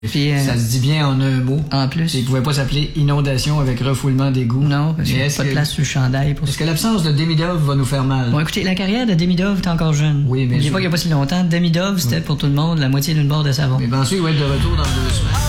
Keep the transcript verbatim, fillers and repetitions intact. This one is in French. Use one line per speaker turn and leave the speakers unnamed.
Puis, euh,
ça se dit bien en un mot.
En plus.
Il pouvait pas s'appeler inondation avec refoulement d'égouts.
Non, parce qu'il n'y a pas de
que...
place sur le chandail pour ça.
Est-ce que l'absence de Demidov va nous faire mal?
Bon, écoutez, la carrière de Demidov est encore jeune.
Oui, mais...
N'oubliez pas qu'il n'y a pas si longtemps, Demidov, c'était oui. pour tout le monde la moitié d'une barre de savon.
Mais bien sûr, il va être de retour dans deux semaines.